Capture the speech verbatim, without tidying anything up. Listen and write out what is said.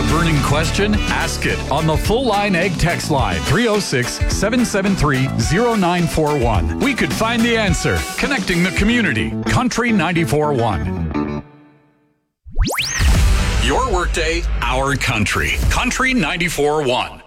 a burning question? Ask it on the Full Line Ag text line three oh six, seven seven three, oh nine four one. We could find the answer. Connecting the community. Country ninety-four point one. Your workday, our country. Country ninety-four point one.